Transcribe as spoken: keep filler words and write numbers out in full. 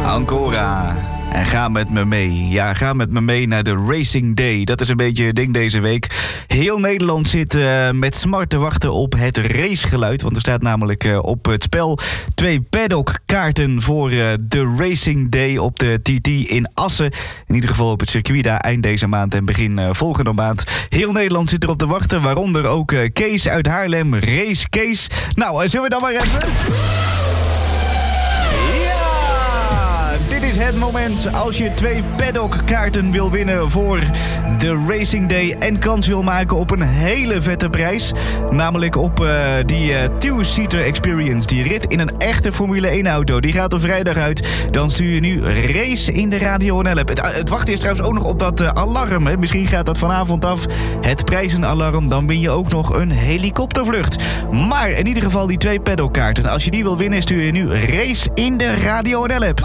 Ancora. En ga met me mee. Ja, ga met me mee naar de Racing Day. Dat is een beetje het ding deze week. Heel Nederland zit uh, met smart te wachten op het racegeluid. Want er staat namelijk uh, op het spel twee paddockkaarten voor uh, de Racing Day op de T T in Assen. In ieder geval op het circuit daar eind deze maand en begin uh, volgende maand. Heel Nederland zit erop te wachten. Waaronder ook uh, Kees uit Haarlem. Race Kees. Nou, uh, zullen we dan maar even... Dit is het moment als je twee paddockkaarten wil winnen voor de Racing Day en kans wil maken op een hele vette prijs. Namelijk op uh, die uh, two-seater experience, die rit in een echte Formule één auto. Die gaat er vrijdag uit. Dan stuur je nu Race in de Radio N L-app. Het, uh, het wachten is trouwens ook nog op dat uh, alarm. Hè. Misschien gaat dat vanavond af. Het prijzenalarm. Dan win je ook nog een helikoptervlucht. Maar in ieder geval die twee paddockkaarten. Als je die wil winnen, stuur je nu Race in de Radio N L-app.